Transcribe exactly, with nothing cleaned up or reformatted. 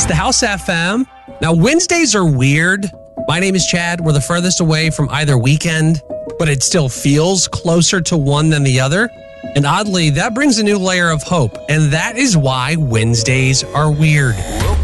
the House F M. Now, Wednesdays are weird. My name is Chad. We're the furthest away from either weekend, but it still feels closer to one than the other. And oddly, that brings a new layer of hope. And that is why Wednesdays are weird.